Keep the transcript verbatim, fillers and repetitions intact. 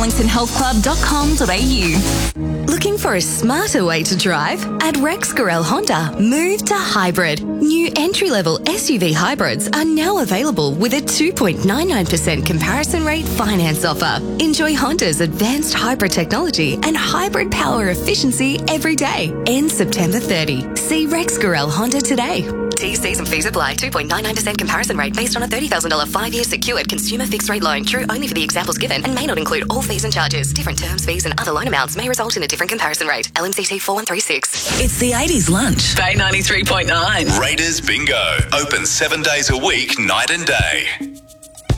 johnson health club dot com dot a u. Looking for a smarter way to drive? At Rex Gorel Honda, move to hybrid. New entry-level S U V hybrids are now available with a two point nine nine percent comparison rate finance offer. Enjoy Honda's advanced hybrid technology and hybrid power efficiency every day. Ends September thirtieth. See Rex Gorel Honda today. T Cs and fees apply. two point nine nine percent comparison rate based on a thirty thousand dollars five-year secured consumer fixed-rate loan. True only for the examples given and may not include all fees and charges. Different terms, fees and other loan amounts may result in a different comparison rate. L M C T four one three six. It's the eighties lunch. Bay ninety-three point nine. Raiders Bingo. Open seven days a week, night and day.